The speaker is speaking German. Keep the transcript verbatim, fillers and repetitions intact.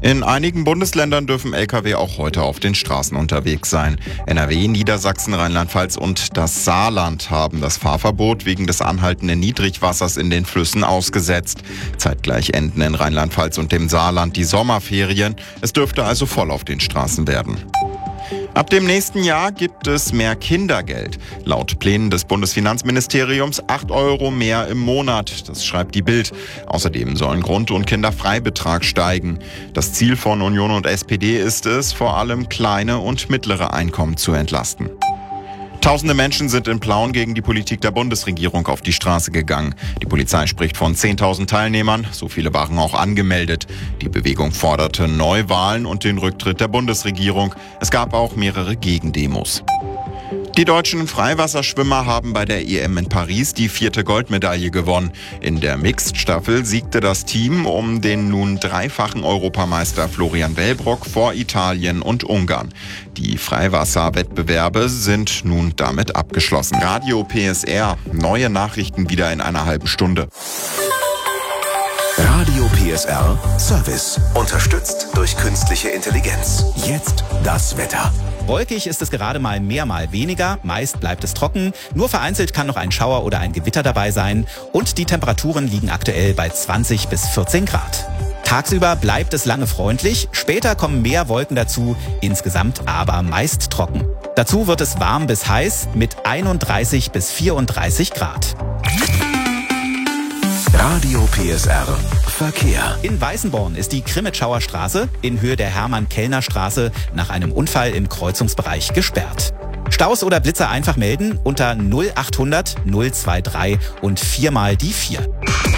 In einigen Bundesländern dürfen L K W auch heute auf den Straßen unterwegs sein. N R W, Niedersachsen, Rheinland-Pfalz und das Saarland haben das Fahrverbot wegen des anhaltenden Niedrigwassers in den Flüssen ausgesetzt. Zeitgleich enden in Rheinland-Pfalz und dem Saarland die Sommerferien. Es dürfte also voll auf den Straßen werden. Ab dem nächsten Jahr gibt es mehr Kindergeld. Laut Plänen des Bundesfinanzministeriums acht Euro mehr im Monat. Das schreibt die Bild. Außerdem sollen Grund- und Kinderfreibetrag steigen. Das Ziel von Union und S P D ist es, vor allem kleine und mittlere Einkommen zu entlasten. Tausende Menschen sind in Plauen gegen die Politik der Bundesregierung auf die Straße gegangen. Die Polizei spricht von zehntausend Teilnehmern, so viele waren auch angemeldet. Die Bewegung forderte Neuwahlen und den Rücktritt der Bundesregierung. Es gab auch mehrere Gegendemos. Die deutschen Freiwasserschwimmer haben bei der E M in Paris die vierte Goldmedaille gewonnen. In der Mixed-Staffel siegte das Team um den nun dreifachen Europameister Florian Wellbrock vor Italien und Ungarn. Die Freiwasserwettbewerbe sind nun damit abgeschlossen. Radio P S R, neue Nachrichten wieder in einer halben Stunde. Radio P S R Service, unterstützt durch künstliche Intelligenz. Jetzt das Wetter. Wolkig ist es gerade mal mehr, mal weniger. Meist bleibt es trocken. Nur vereinzelt kann noch ein Schauer oder ein Gewitter dabei sein. Und die Temperaturen liegen aktuell bei zwanzig bis vierzehn Grad. Tagsüber bleibt es lange freundlich. Später kommen mehr Wolken dazu. Insgesamt aber meist trocken. Dazu wird es warm bis heiß mit einunddreißig bis vierunddreißig Grad. Radio P S R Verkehr. In Weißenborn ist die Krimitschauer Straße in Höhe der Hermann-Kellner-Straße nach einem Unfall im Kreuzungsbereich gesperrt. Staus oder Blitzer einfach melden unter null achthundert null drei drei und viermal die vier.